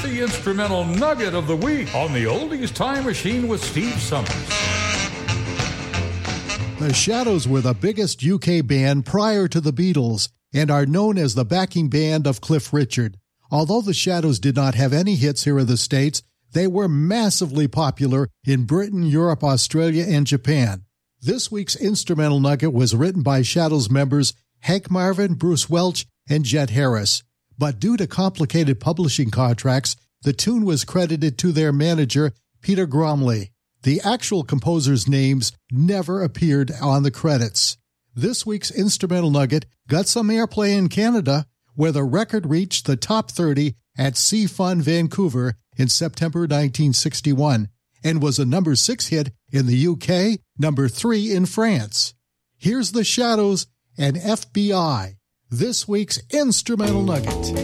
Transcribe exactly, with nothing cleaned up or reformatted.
the instrumental nugget of the week on the Oldies Time Machine with Steve Summers. The Shadows were the biggest U K band prior to the Beatles and are known as the backing band of Cliff Richard. Although the Shadows did not have any hits here in the States, they were massively popular in Britain, Europe, Australia, and Japan. This week's instrumental nugget was written by Shadows members Hank Marvin, Bruce Welch, and Jet Harris. But due to complicated publishing contracts, the tune was credited to their manager, Peter Gromley. The actual composers' names never appeared on the credits. This week's instrumental nugget got some airplay in Canada, where the record reached the top thirty at C Fun Vancouver in September nineteen sixty-one, and was a number six hit in the U K, number three in France. Here's the Shadows and F B I, this week's instrumental nugget.